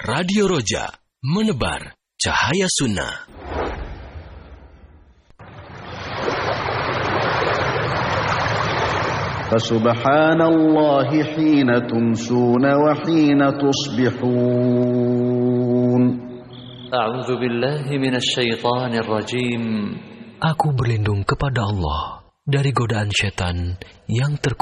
Radio Roja, menebar cahaya sunnah. Fasubhanallahi hina tumsuna wa hina tusbihun. A'udzu billahi minasy syaithanir rajim. Aku berlindung kepada Allah dari godaan setan yang terkutuk.